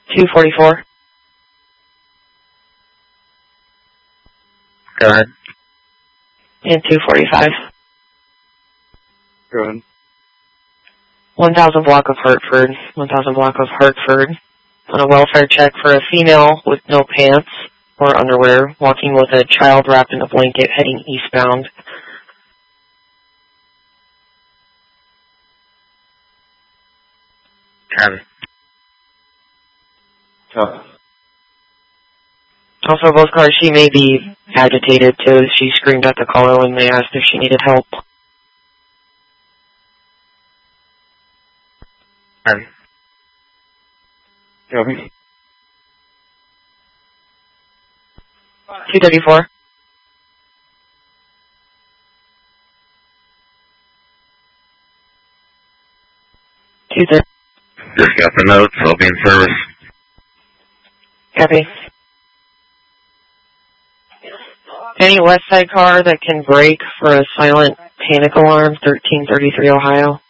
244. Go ahead. And 245. Go ahead. 1000 block of Hartford. 1000 block of Hartford. On a welfare check for a female with no pants or underwear, walking with a child wrapped in a blanket heading eastbound. Copy. Also, both cars, she may be agitated too. She screamed at the caller when they asked if she needed help. Copy. Copy. 234. Just got the notes. I'll be in service. Copy. Any West Side car that can brake for a silent panic alarm, 1333 Ohio.